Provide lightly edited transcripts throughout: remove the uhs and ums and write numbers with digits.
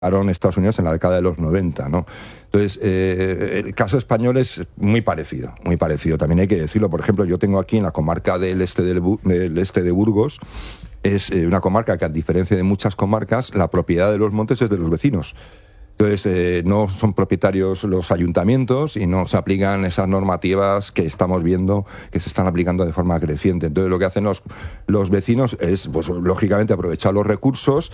Estados Unidos en la década de los 90, ¿no? Entonces, el caso español es muy parecido, también hay que decirlo. Por ejemplo, yo tengo aquí en la comarca del este de Burgos, es una comarca que, a diferencia de muchas comarcas, la propiedad de los montes es de los vecinos. Entonces, no son propietarios los ayuntamientos y no se aplican esas normativas que estamos viendo que se están aplicando de forma creciente. Entonces, lo que hacen los vecinos es, pues, lógicamente, aprovechar los recursos,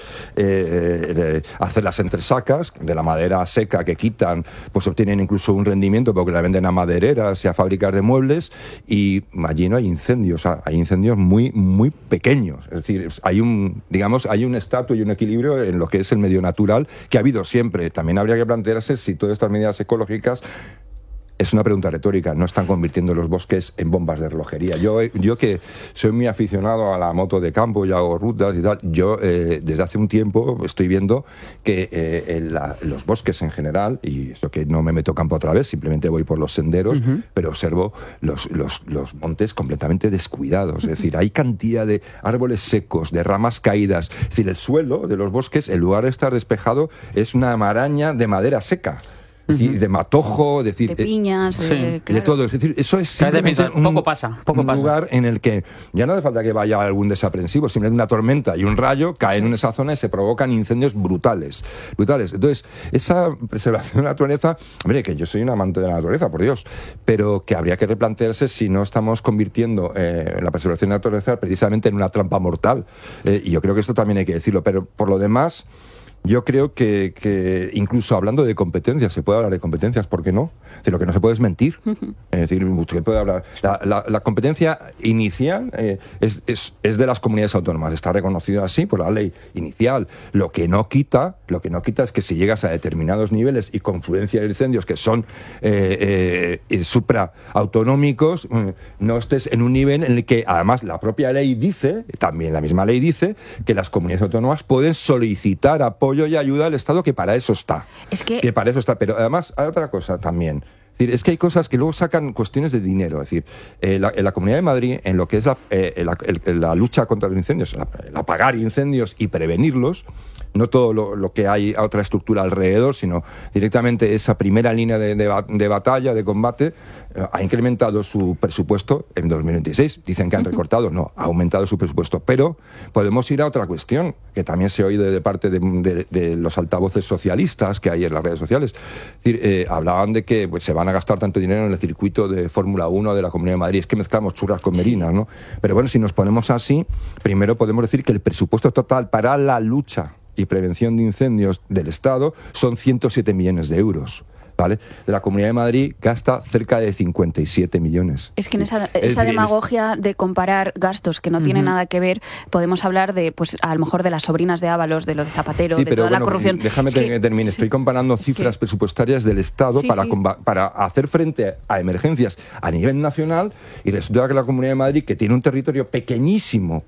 hacer las entresacas de la madera seca que quitan, pues obtienen incluso un rendimiento porque la venden a madereras y a fábricas de muebles, y allí no hay incendios, hay incendios muy, muy pequeños. Es decir, hay un estatus y un equilibrio en lo que es el medio natural que ha habido siempre. También habría que plantearse si todas estas medidas ecológicas, es una pregunta retórica, no están convirtiendo los bosques en bombas de relojería. Yo que soy muy aficionado a la moto de campo y hago rutas y tal, yo desde hace un tiempo estoy viendo que los bosques en general, y eso que no me meto campo otra vez, simplemente voy por los senderos, pero observo los montes completamente descuidados. Es decir, hay cantidad de árboles secos, de ramas caídas. Es decir, el suelo de los bosques, en lugar de estar despejado, es una maraña de madera seca. Es decir, de matojo, de piñas, claro, de todo. Es decir, eso es simplemente un lugar en el que ya no hace falta que vaya algún desaprensivo, simplemente una tormenta y un rayo caen en esa zona y se provocan incendios brutales. Entonces, esa preservación de la naturaleza, hombre, que yo soy un amante de la naturaleza, por Dios, pero que habría que replantearse si no estamos convirtiendo la preservación de la naturaleza precisamente en una trampa mortal. Y yo creo que esto también hay que decirlo, pero por lo demás, yo creo que incluso hablando de competencias, se puede hablar de competencias, ¿por qué no? Es decir, lo que no se puede es mentir. Es decir, usted puede hablar. La competencia inicial es de las comunidades autónomas, está reconocida así por la ley inicial. Lo que no quita es que si llegas a determinados niveles y confluencia de incendios que son supraautonómicos, no estés en un nivel en el que, además, la propia ley dice, también la misma ley dice, que las comunidades autónomas pueden solicitar apoyo y ayuda al Estado, que para eso está. Que para eso está. Pero además hay otra cosa también. Es decir, es que hay cosas que luego sacan cuestiones de dinero. Es decir, en la Comunidad de Madrid, en lo que es la lucha contra los incendios, el apagar incendios y prevenirlos, no todo lo que hay a otra estructura alrededor, sino directamente esa primera línea de batalla, de combate, ha incrementado su presupuesto en 2026. Dicen que han recortado, no, ha aumentado su presupuesto. Pero podemos ir a otra cuestión, que también se ha oído de parte de los altavoces socialistas que hay en las redes sociales. Es decir, hablaban de que pues, se van a gastar tanto dinero en el circuito de Fórmula 1 de la Comunidad de Madrid. Es que mezclamos churras con merinas, ¿no? Pero bueno, si nos ponemos así, primero podemos decir que el presupuesto total para la lucha y prevención de incendios del Estado son 107 millones de euros. ¿Vale? La Comunidad de Madrid gasta cerca de 57 millones. Es que en esa demagogia de comparar gastos que no tienen nada que ver, podemos hablar de, pues a lo mejor de las sobrinas de Ábalos, de lo de Zapatero, de toda la corrupción. Déjame que termine. Estoy comparando cifras presupuestarias del Estado para hacer frente a emergencias a nivel nacional, y resulta que la Comunidad de Madrid, que tiene un territorio pequeñísimo,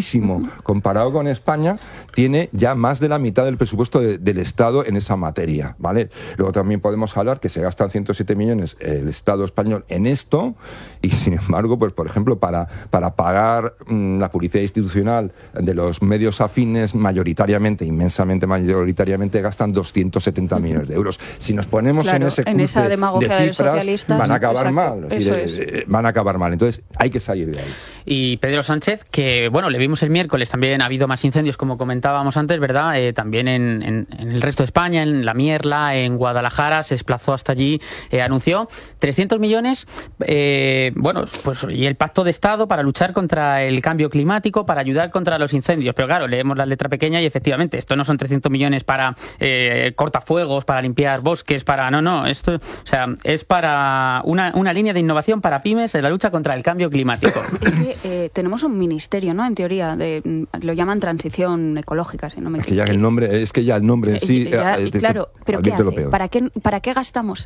comparado con España, tiene ya más de la mitad del presupuesto del Estado en esa materia, ¿vale? Luego también podemos hablar que se gastan 107 millones el Estado español en esto, y sin embargo, pues por ejemplo, para pagar la publicidad institucional de los medios afines, inmensamente mayoritariamente, gastan 270 millones de euros. Si nos ponemos en ese cruce de cifras, van a acabar mal. Van a acabar mal. Entonces, hay que salir de ahí. Y Pedro Sánchez, que bueno, le vimos el miércoles, también ha habido más incendios, como comentábamos antes, ¿verdad? También en el resto de España, en La Mierla, en Guadalajara, se desplazó hasta allí, anunció 300 millones, bueno, pues y el pacto de Estado para luchar contra el cambio climático, para ayudar contra los incendios. Pero claro, leemos la letra pequeña y efectivamente, esto no son 300 millones para cortafuegos, para limpiar bosques, esto, o sea, es para una línea de innovación para pymes en la lucha contra el cambio climático. Es que tenemos un ministerio, ¿no? En teoría, lo llaman transición ecológica, si no me equivoco. Es que ya el nombre en sí... claro, pero ¿qué hace? ¿Para qué gastamos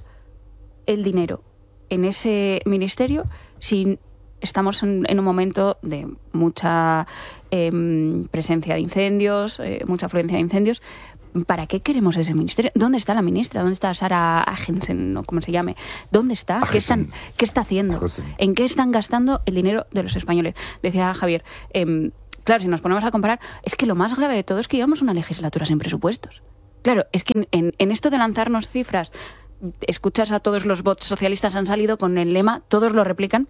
el dinero en ese ministerio si estamos en un momento de mucha presencia de incendios, mucha afluencia de incendios? ¿Para qué queremos ese ministerio? ¿Dónde está la ministra? ¿Dónde está Sara Agensen, o como se llame? ¿Dónde está? ¿Qué está haciendo? ¿En qué están gastando el dinero de los españoles? Decía Javier, claro, si nos ponemos a comparar, es que lo más grave de todo es que llevamos una legislatura sin presupuestos. Claro, es que en esto de lanzarnos cifras, escuchas a todos los bots socialistas han salido con el lema, todos lo replican,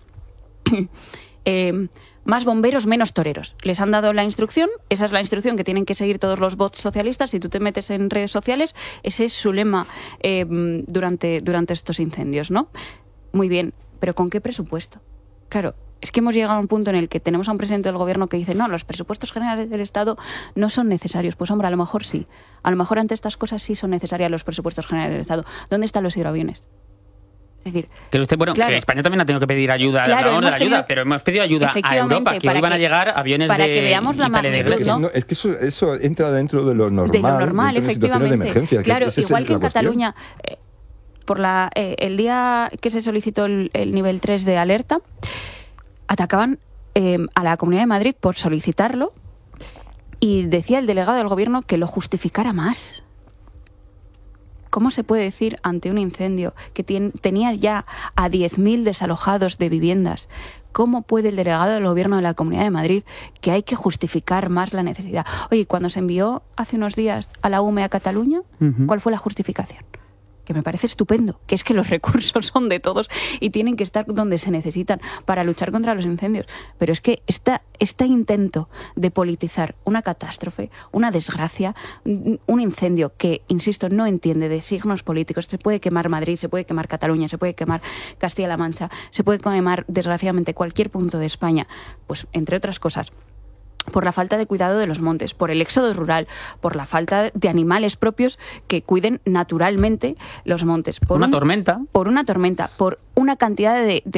más bomberos, menos toreros. Les han dado la instrucción, esa es la instrucción que tienen que seguir todos los bots socialistas. Si tú te metes en redes sociales, ese es su lema durante estos incendios, ¿no? Muy bien, pero ¿con qué presupuesto? Claro, es que hemos llegado a un punto en el que tenemos a un presidente del gobierno que dice, no, los presupuestos generales del Estado no son necesarios. Pues hombre, a lo mejor sí. A lo mejor ante estas cosas sí son necesarios los presupuestos generales del Estado. ¿Dónde están los hidroaviones? Es decir, que usted, bueno, claro, que España también ha tenido que pedir ayuda, pero hemos pedido ayuda a Europa, que hoy van a llegar aviones para que veamos la magnitud, ¿no? Es que eso entra dentro de lo normal. De lo normal, efectivamente. De emergencia, claro, igual que en Cataluña, el día que se solicitó el nivel 3 de alerta, atacaban a la Comunidad de Madrid por solicitarlo y decía el delegado del gobierno que lo justificara más. ¿Cómo se puede decir ante un incendio que tenía ya a 10.000 desalojados de viviendas? ¿Cómo puede el delegado del gobierno de la Comunidad de Madrid que hay que justificar más la necesidad? Oye, cuando se envió hace unos días a la UME a Cataluña, ¿cuál fue la justificación? Que me parece estupendo, que es que los recursos son de todos y tienen que estar donde se necesitan para luchar contra los incendios. Pero es que este intento de politizar una catástrofe, una desgracia, un incendio que, insisto, no entiende de signos políticos, se puede quemar Madrid, se puede quemar Cataluña, se puede quemar Castilla-La Mancha, se puede quemar, desgraciadamente, cualquier punto de España, pues entre otras cosas, por la falta de cuidado de los montes, por el éxodo rural, por la falta de animales propios que cuiden naturalmente los montes. Por una tormenta, por una cantidad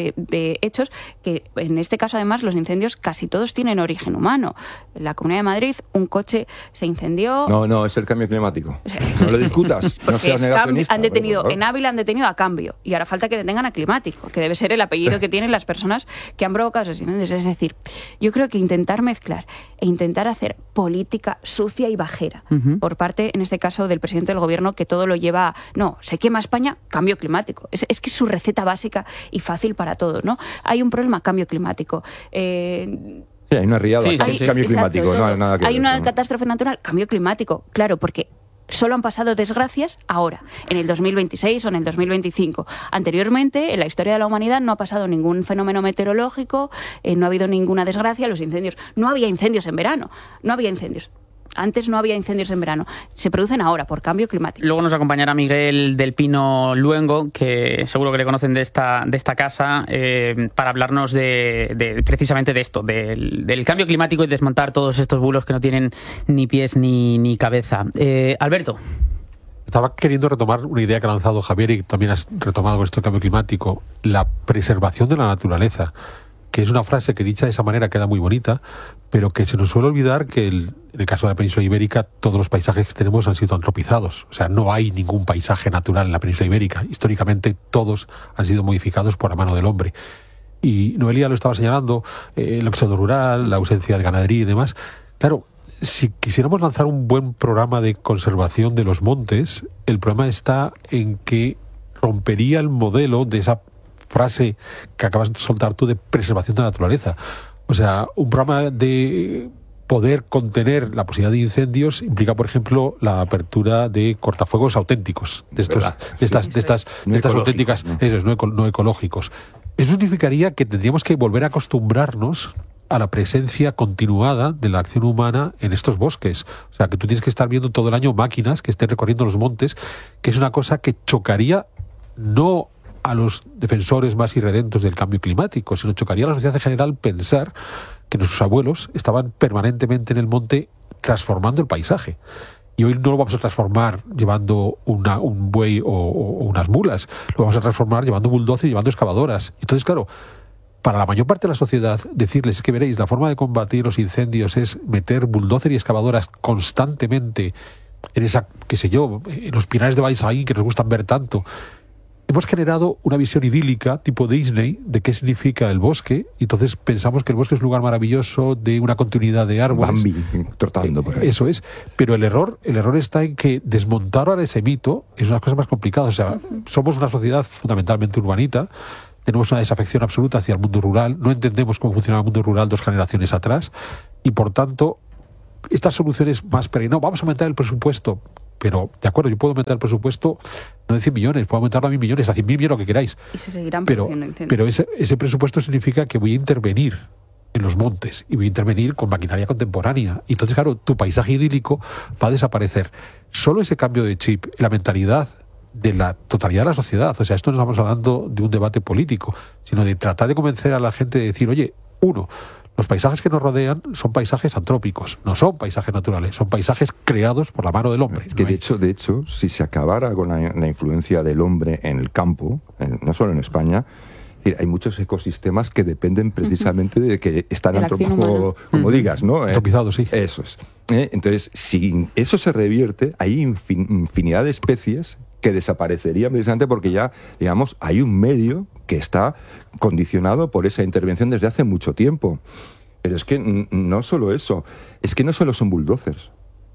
de hechos que, en este caso, además, los incendios casi todos tienen origen humano. En la Comunidad de Madrid, un coche se incendió... No, es el cambio climático. No lo discutas, no seas negacionista. En Ávila han detenido a Cambio, y ahora falta que detengan a Climático, que debe ser el apellido que tienen las personas que han provocado esos incendios. Es decir, yo creo que intentar mezclar e intentar hacer política sucia y bajera por parte, en este caso, del presidente del gobierno, que todo lo lleva a, no, se quema España, cambio climático. Es que es su receta básica y fácil para todos, ¿no? Hay un problema, cambio climático. Sí, hay una riada, cambio climático. No, nada que hay una catástrofe natural, cambio climático. Claro, porque solo han pasado desgracias ahora, en el 2026 o en el 2025. Anteriormente, en la historia de la humanidad, no ha pasado ningún fenómeno meteorológico, no ha habido ninguna desgracia, los incendios. No había incendios en verano, no había incendios. Antes no había incendios en verano. Se producen ahora por cambio climático. Luego nos acompañará Miguel del Pino Luengo, que seguro que le conocen de esta casa, para hablarnos precisamente de esto, del cambio climático y desmontar todos estos bulos que no tienen ni pies ni cabeza. Alberto. Estaba queriendo retomar una idea que ha lanzado Javier y también has retomado esto del cambio climático, la preservación de la naturaleza, que es una frase que dicha de esa manera queda muy bonita, pero que se nos suele olvidar que en el caso de la península ibérica todos los paisajes que tenemos han sido antropizados. O sea, no hay ningún paisaje natural en la península ibérica. Históricamente todos han sido modificados por la mano del hombre. Y Noelia lo estaba señalando, el éxodo rural, la ausencia de ganadería y demás. Claro, si quisiéramos lanzar un buen programa de conservación de los montes, el problema está en que rompería el modelo de esa frase que acabas de soltar tú de preservación de la naturaleza. O sea, un programa de poder contener la posibilidad de incendios implica, por ejemplo, la apertura de cortafuegos auténticos, de estas auténticas, ¿no? Esos no ecológicos. Eso significaría que tendríamos que volver a acostumbrarnos a la presencia continuada de la acción humana en estos bosques. O sea, que tú tienes que estar viendo todo el año máquinas que estén recorriendo los montes, que es una cosa que chocaría no a los defensores más irredentos del cambio climático, sino chocaría a la sociedad en general pensar que nuestros abuelos estaban permanentemente en el monte transformando el paisaje. Y hoy no lo vamos a transformar llevando un buey o unas mulas, lo vamos a transformar llevando bulldozer y llevando excavadoras. Entonces, claro, para la mayor parte de la sociedad, decirles que veréis, la forma de combatir los incendios es meter bulldozer y excavadoras constantemente en esa, qué sé yo, en los pinares de Baisaín que nos gustan ver tanto. Hemos generado una visión idílica, tipo Disney, de qué significa el bosque, y entonces pensamos que el bosque es un lugar maravilloso, de una continuidad de árboles. Bambi, trotando por ahí. Eso es, pero el error está en que desmontar ahora ese mito es una cosa más complicada. O sea, somos una sociedad fundamentalmente urbanita, tenemos una desafección absoluta hacia el mundo rural, no entendemos cómo funcionaba el mundo rural 2 generaciones atrás, y por tanto, estas soluciones más perennes, no, vamos a aumentar el presupuesto. pero de acuerdo, yo puedo aumentar el presupuesto no de 100 millones, puedo aumentarlo a 1.000 millones, a 100.000 millones, lo que queráis. Y se seguirán produciendo incendios. Pero ese presupuesto significa que voy a intervenir en los montes y voy a intervenir con maquinaria contemporánea. Y entonces, claro, tu paisaje idílico va a desaparecer. Solo ese cambio de chip, la mentalidad de la totalidad de la sociedad, o sea, esto no estamos hablando de un debate político, sino de tratar de convencer a la gente de decir, oye, los paisajes que nos rodean son paisajes antrópicos, no son paisajes naturales, son paisajes creados por la mano del hombre. Es que de hecho, si se acabara con la influencia del hombre en el campo, no solo en España, hay muchos ecosistemas que dependen precisamente de que están como digas, ¿no? Antropizados, sí. Eso es. Entonces, si eso se revierte, hay infinidad de especies que desaparecerían precisamente porque ya, digamos, hay un medio que está condicionado por esa intervención desde hace mucho tiempo. Pero es que no solo eso, es que no solo son bulldozers,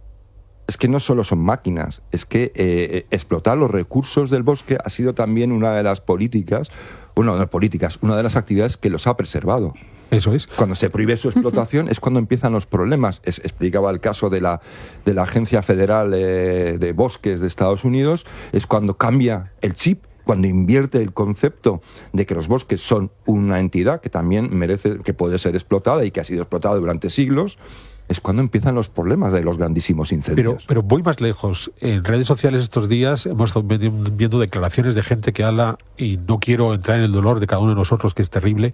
es que no solo son máquinas, es que explotar los recursos del bosque ha sido también una de las políticas, una de las actividades que los ha preservado. Eso es. Cuando se prohíbe su explotación es cuando empiezan los problemas. Explicaba el caso de la Agencia Federal de Bosques de Estados Unidos, es cuando cambia el chip, cuando invierte el concepto de que los bosques son una entidad que también merece, que puede ser explotada y que ha sido explotada durante siglos, es cuando empiezan los problemas de los grandísimos incendios. Pero voy más lejos. En redes sociales estos días hemos estado viendo declaraciones de gente que habla, y no quiero entrar en el dolor de cada uno de nosotros, que es terrible.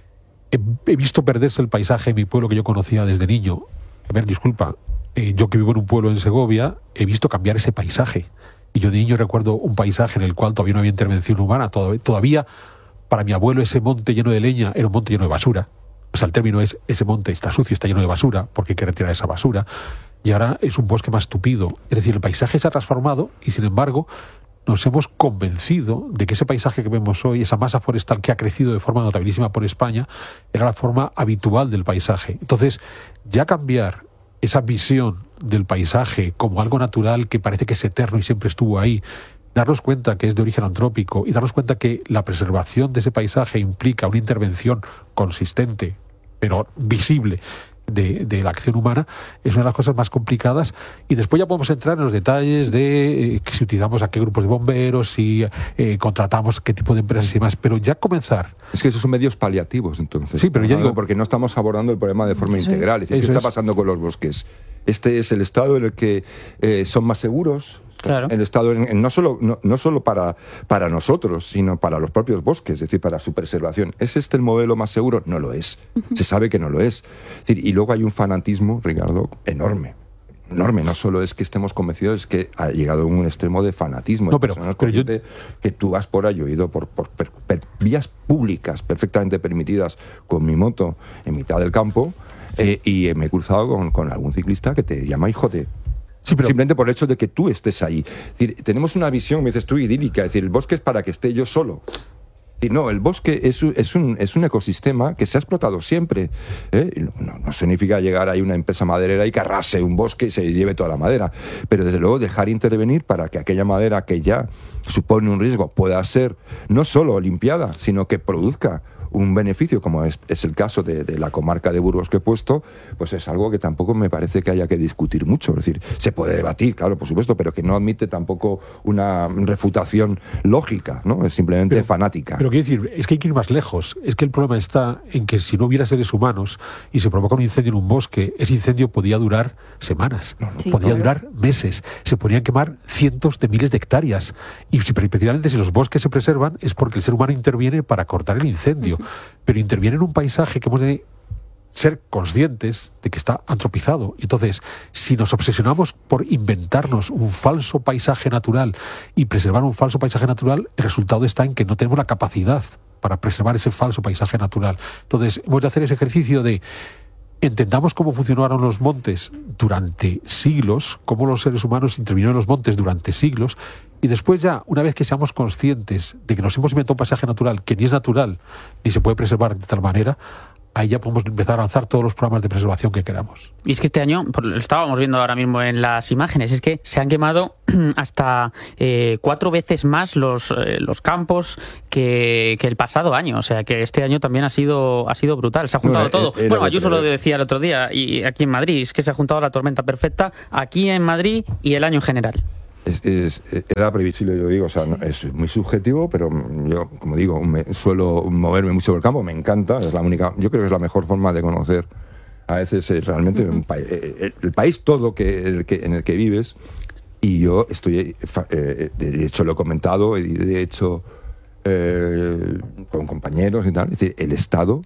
He visto perderse el paisaje en mi pueblo que yo conocía desde niño. A ver, disculpa, yo que vivo en un pueblo en Segovia, he visto cambiar ese paisaje. Y yo de niño recuerdo un paisaje en el cual todavía no había intervención humana. Todavía, para mi abuelo, ese monte lleno de leña era un monte lleno de basura. O sea, el término es, ese monte está sucio, está lleno de basura, porque hay que retirar esa basura. Y ahora es un bosque más tupido. Es decir, el paisaje se ha transformado y, sin embargo, nos hemos convencido de que ese paisaje que vemos hoy, esa masa forestal que ha crecido de forma notabilísima por España, era la forma habitual del paisaje. Entonces, ya cambiar esa visión del paisaje como algo natural que parece que es eterno y siempre estuvo ahí, darnos cuenta que es de origen antrópico y darnos cuenta que la preservación de ese paisaje implica una intervención consistente, pero visible, de la acción humana, es una de las cosas más complicadas. Y después ya podemos entrar en los detalles de si utilizamos a qué grupos de bomberos, si contratamos qué tipo de empresas y demás, pero ya comenzar. Es que esos son medios paliativos, entonces. Sí, pero ya digo, porque no estamos abordando el problema de forma integral. Es decir, ¿qué está pasando con los bosques? Este es el estado en el que son más seguros. Claro. El estado no solo para nosotros, sino para los propios bosques, es decir, para su preservación. ¿Es este el modelo más seguro? No lo es. Se sabe que no lo es. Es decir, y luego hay un fanatismo, Ricardo, enorme. No solo es que estemos convencidos, es que ha llegado a un extremo de fanatismo. No, pero que tú vas por ahí, yo he ido por vías públicas perfectamente permitidas con mi moto en mitad del campo, y me he cruzado con algún ciclista que te llama hijo de... Sí, pero... Simplemente por el hecho de que tú estés ahí. Es decir, tenemos una visión, me dices tú, idílica. Es decir, el bosque es para que esté yo solo. Y no, el bosque es un ecosistema que se ha explotado siempre. No significa llegar ahí una empresa maderera y que arrase un bosque y se lleve toda la madera. Pero desde luego dejar intervenir para que aquella madera que ya supone un riesgo pueda ser no solo limpiada, sino que produzca un beneficio, como es el caso de la comarca de Burgos que he puesto, pues es algo que tampoco me parece que haya que discutir mucho. Es decir, se puede debatir, claro, por supuesto, pero que no admite tampoco una refutación lógica, ¿no? Es simplemente fanática. Pero quiero decir, es que hay que ir más lejos. Es que el problema está en que si no hubiera seres humanos y se provoca un incendio en un bosque, ese incendio podía durar semanas, podía durar meses, se podrían quemar cientos de miles de hectáreas. Y precisamente si los bosques se preservan es porque el ser humano interviene para cortar el incendio. Pero interviene en un paisaje que hemos de ser conscientes de que está antropizado. Entonces, si nos obsesionamos por inventarnos un falso paisaje natural y preservar un falso paisaje natural, el resultado está en que no tenemos la capacidad para preservar ese falso paisaje natural. Entonces, hemos de hacer ese ejercicio de entendamos cómo funcionaron los montes durante siglos, cómo los seres humanos intervinieron en los montes durante siglos, y después ya, una vez que seamos conscientes de que nos hemos inventado un paisaje natural que ni es natural ni se puede preservar de tal manera, ahí ya podemos empezar a lanzar todos los programas de preservación que queramos. Y es que este año, lo estábamos viendo ahora mismo en las imágenes, es que se han quemado hasta 4 veces más los campos que el pasado año. O sea que este año también ha sido brutal. Se ha juntado todo. Bueno, Ayuso lo decía el otro día, y aquí en Madrid, es que se ha juntado la tormenta perfecta aquí en Madrid y el año en general. Era previsible, yo digo, o sea, es muy subjetivo, pero yo, como digo, suelo moverme mucho por el campo, me encanta, es la única, yo creo que es la mejor forma de conocer a veces realmente el país todo en el que vives. Y yo estoy, de hecho lo he comentado, y de hecho con compañeros y tal, es decir, el estado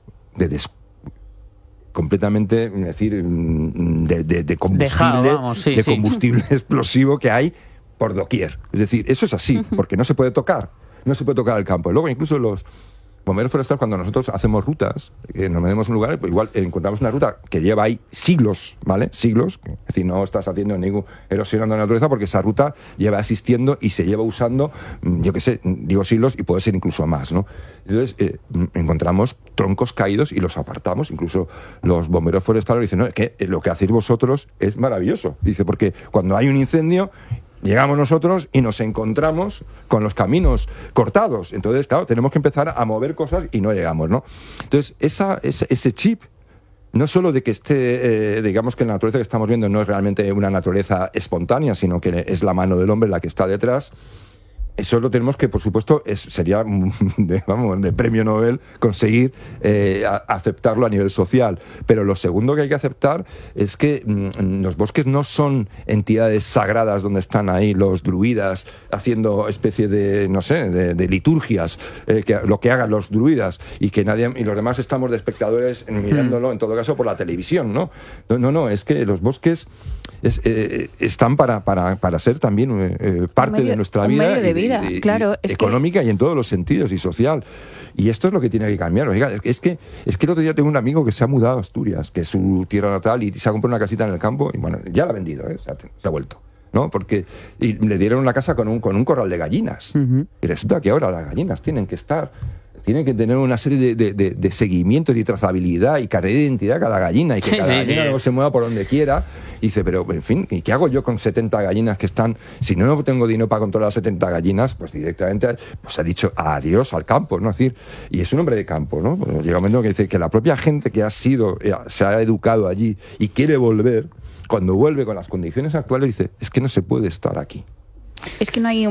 completamente, es decir, de combustible, dejado, vamos, sí, de combustible explosivo que hay por doquier. Es decir, eso es así, porque no se puede tocar el campo. Luego incluso los bomberos forestales, cuando nosotros hacemos rutas, nos metemos en un lugar, pues igual encontramos una ruta que lleva ahí siglos, ¿vale? Siglos, es decir, no estás haciendo ningún erosionando la naturaleza, porque esa ruta lleva existiendo y se lleva usando, yo qué sé, digo siglos, y puede ser incluso más, ¿no? Entonces, encontramos troncos caídos y los apartamos. Incluso los bomberos forestales dicen, no, es que lo que hacéis vosotros es maravilloso. Dice, porque cuando hay un incendio, llegamos nosotros y nos encontramos con los caminos cortados. Entonces, claro, tenemos que empezar a mover cosas y no llegamos, ¿no? Entonces, ese chip, no solo de que esté, digamos que la naturaleza que estamos viendo no es realmente una naturaleza espontánea, sino que es la mano del hombre la que está detrás. Eso lo tenemos que, por supuesto, sería de premio Nobel conseguir aceptarlo a nivel social. Pero lo segundo que hay que aceptar es que los bosques no son entidades sagradas donde están ahí los druidas haciendo especie de, no sé, de liturgias, lo que hagan los druidas, y que nadie y los demás estamos de espectadores mirándolo, en todo caso, por la televisión, ¿no? No, es que los bosques están para ser también parte de nuestra vida. Claro, económica y en todos los sentidos, y social. Y esto es lo que tiene que cambiar. Oiga, es que el otro día tengo un amigo que se ha mudado a Asturias, que es su tierra natal, y se ha comprado una casita en el campo, y bueno, ya la ha vendido, se ha vuelto, ¿no? Porque le dieron una casa con un corral de gallinas. Y resulta que ahora las gallinas tienen que tener una serie de seguimientos y trazabilidad y carnet de identidad cada gallina, y que cada gallina luego se mueva por donde quiera. Y dice, pero en fin, ¿y qué hago yo con 70 gallinas que están? Si no tengo dinero para controlar 70 gallinas, pues directamente ha dicho adiós al campo, ¿no? Es decir, y es un hombre de campo, ¿no? Pues llega un momento que dice que la propia gente que se ha educado allí y quiere volver, cuando vuelve con las condiciones actuales, dice, es que no se puede estar aquí. Es que no hay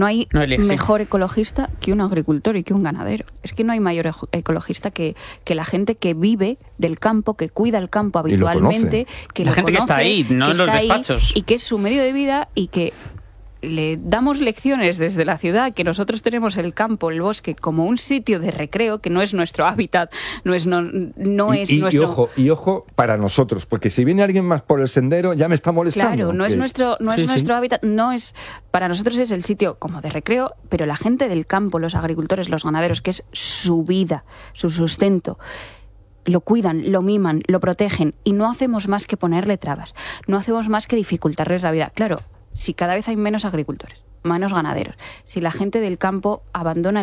mejor ecologista que un agricultor y que un ganadero. Es que no hay mayor ecologista que la gente que vive del campo, que cuida el campo habitualmente, que la gente conoce, que está ahí, no en los despachos, y que es su medio de vida, y que le damos lecciones desde la ciudad, que nosotros tenemos el campo, el bosque, como un sitio de recreo, que no es nuestro hábitat, no es nuestro... Y ojo para nosotros, porque si viene alguien más por el sendero, ya me está molestando. Claro, no es nuestro hábitat, para nosotros es el sitio como de recreo, pero la gente del campo, los agricultores, los ganaderos, que es su vida, su sustento, lo cuidan, lo miman, lo protegen, y no hacemos más que ponerle trabas, no hacemos más que dificultarles la vida. Claro, si cada vez hay menos agricultores, menos ganaderos, si la gente del campo, abandona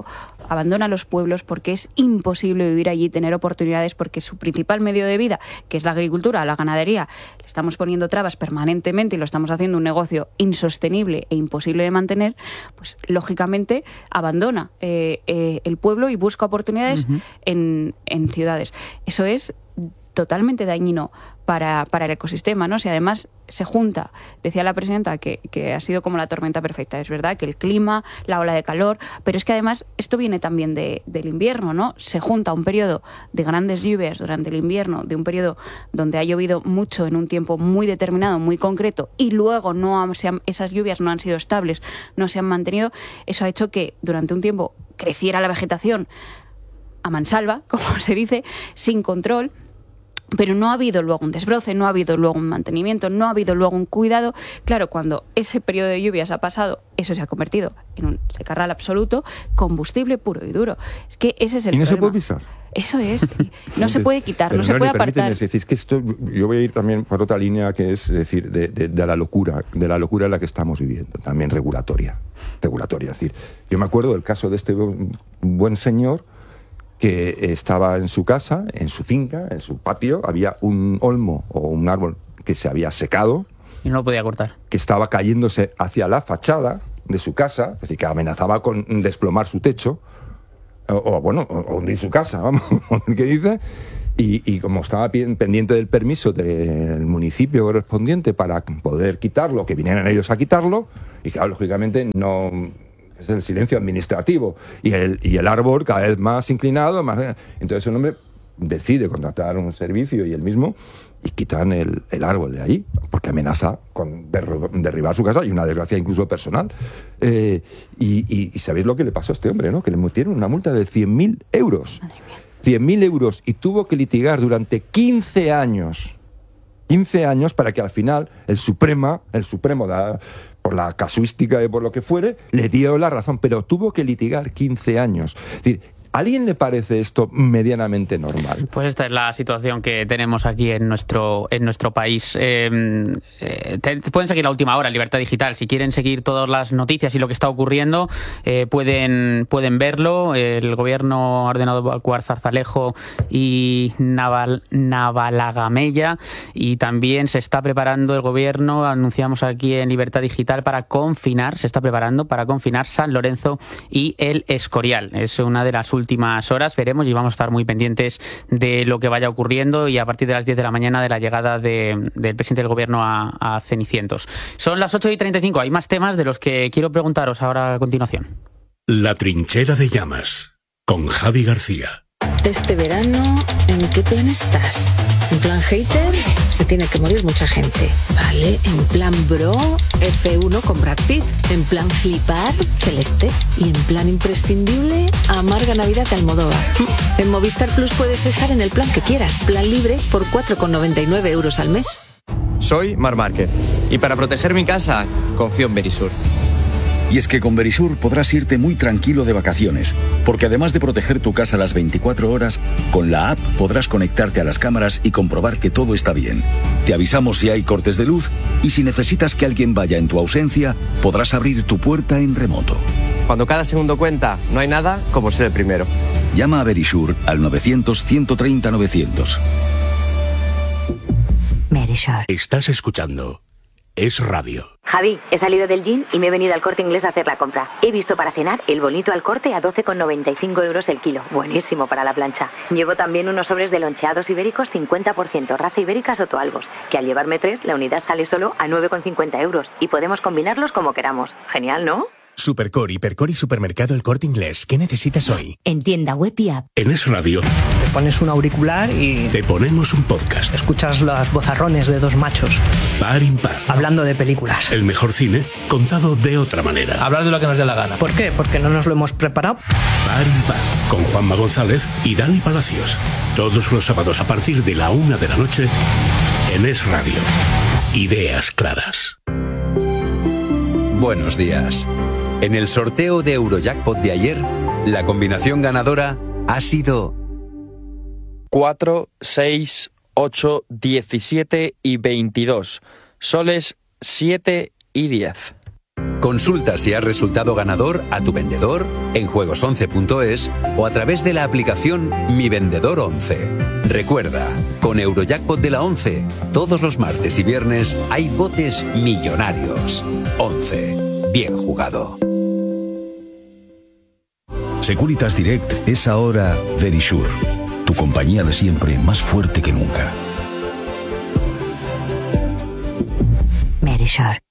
los pueblos, porque es imposible vivir allí, tener oportunidades, porque su principal medio de vida, que es la agricultura, la ganadería, le estamos poniendo trabas permanentemente y lo estamos haciendo un negocio insostenible e imposible de mantener, pues lógicamente abandona el pueblo y busca oportunidades en ciudades. Eso es totalmente dañino para el ecosistema, ¿no? Si además se junta, decía la presidenta que ha sido como la tormenta perfecta, es verdad que el clima, la ola de calor, pero es que además esto viene también del invierno, ¿no? Se junta un periodo de grandes lluvias durante el invierno, de un periodo donde ha llovido mucho en un tiempo muy determinado, muy concreto, y luego esas lluvias no han sido estables, no se han mantenido. Eso ha hecho que durante un tiempo creciera la vegetación a mansalva, como se dice, sin control. Pero no ha habido luego un desbroce, no ha habido luego un mantenimiento, no ha habido luego un cuidado. Claro, cuando ese periodo de lluvias ha pasado, eso se ha convertido en un secarral absoluto, combustible puro y duro. Es que ese es el problema. ¿Y no se puede pisar? Eso es. No se puede quitar, no se puede apartar. Es decir, que esto, yo voy a ir también por otra línea, que es decir, de la locura en la que estamos viviendo, también regulatoria. Es decir, yo me acuerdo del caso de este buen señor que estaba en su casa, en su finca, en su patio, había un olmo o un árbol que se había secado. Y no lo podía cortar. Que estaba cayéndose hacia la fachada de su casa, es decir, que amenazaba con desplomar su techo, o hundir su casa, vamos, ¿qué dice? Y como estaba pendiente del permiso del municipio correspondiente para poder quitarlo, que vinieran ellos a quitarlo, y claro, lógicamente no... es el silencio administrativo, y el árbol cada vez más inclinado, entonces un hombre decide contratar un servicio y él mismo, y quitan el árbol de ahí, porque amenaza con derribar su casa, y una desgracia incluso personal. Y ¿sabéis lo que le pasó a este hombre, no? Que le metieron una multa de 100.000 euros. Madre mía. 100.000 euros, y tuvo que litigar durante 15 años. 15 años para que al final el Supremo, por la casuística y por lo que fuere, le dio la razón, pero tuvo que litigar 15 años. Es decir, ¿a alguien le parece esto medianamente normal? Pues esta es la situación que tenemos aquí en nuestro país. Pueden seguir La Última Hora en Libertad Digital. Si quieren seguir todas las noticias y lo que está ocurriendo, pueden verlo. El gobierno ha ordenado evacuar Zarzalejo y Navalagamella, y también se está preparando el gobierno, anunciamos aquí en Libertad Digital, para confinar San Lorenzo y el Escorial. Es una de las últimas horas, veremos, y vamos a estar muy pendientes de lo que vaya ocurriendo, y a partir de las 10 de la mañana de la llegada del presidente del gobierno a Cenicientos. Son las 8:35, hay más temas de los que quiero preguntaros ahora a continuación. La trinchera de llamas, con Javi García. Este verano, ¿en qué plan estás? ¿En plan hater? Se tiene que morir mucha gente. Vale, en plan bro, F1 con Brad Pitt. En plan flipar, Celeste. Y en plan imprescindible, amarga Navidad de Almodóvar. En Movistar Plus puedes estar en el plan que quieras. Plan libre por 4,99 euros al mes. Soy Marc Márquez, y para proteger mi casa, confío en Verisur. Y es que con Verisur podrás irte muy tranquilo de vacaciones, porque además de proteger tu casa las 24 horas, con la app podrás conectarte a las cámaras y comprobar que todo está bien. Te avisamos si hay cortes de luz, y si necesitas que alguien vaya en tu ausencia, podrás abrir tu puerta en remoto. Cuando cada segundo cuenta, no hay nada como ser el primero. Llama a Verisur al 900-130-900. Verisur. Estás escuchando Es Radio. Javi, he salido del gym y me he venido al Corte Inglés a hacer la compra. He visto para cenar el bonito al corte a 12,95 euros el kilo. Buenísimo para la plancha. Llevo también unos sobres de loncheados ibéricos 50%, raza ibérica Sotoalbos, que al llevarme 3, la unidad sale solo a 9,50 euros. Y podemos combinarlos como queramos. Genial, ¿no? Supercore, Hipercore y Supermercado El Corte Inglés. ¿Qué necesitas hoy? En tienda web y app. En Es Radio. Te pones un auricular y... te ponemos un podcast. Escuchas los bozarrones de dos machos. Par impar. Hablando de películas. El mejor cine contado de otra manera. Hablar de lo que nos dé la gana. ¿Por qué? Porque no nos lo hemos preparado. Par impar. Con Juanma González y Dani Palacios. Todos los sábados a partir de la 1 de la noche en Es Radio. Ideas claras. Buenos días. En el sorteo de Eurojackpot de ayer, la combinación ganadora ha sido 4, 6, 8, 17 y 22. Soles 7 y 10. Consulta si has resultado ganador a tu vendedor en juegos11.es o a través de la aplicación Mi Vendedor 11. Recuerda, con Eurojackpot de la 11, todos los martes y viernes hay botes millonarios. 11. Bien jugado. Securitas Direct es ahora Verisur, tu compañía de siempre más fuerte que nunca. Verisur.